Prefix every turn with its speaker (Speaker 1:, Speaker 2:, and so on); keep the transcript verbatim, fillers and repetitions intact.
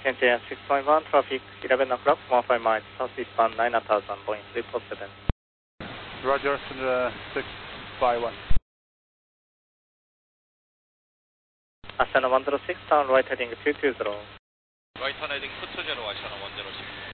Speaker 1: Kenton six point one, traffic eleven o'clock, one five miles, southeastbound nine thousand, Boeing three four seven.
Speaker 2: Roger, uh, six five one.
Speaker 1: Asana one zero six, turn right heading two two zero.
Speaker 3: Right turn heading two two zero, Asana one zero six.